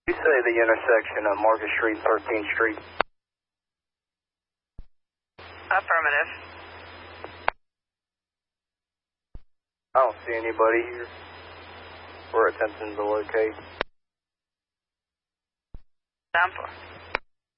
You say the intersection of Market Street and 13th Street. Affirmative. I don't see anybody here. We're attempting to locate. Down 4.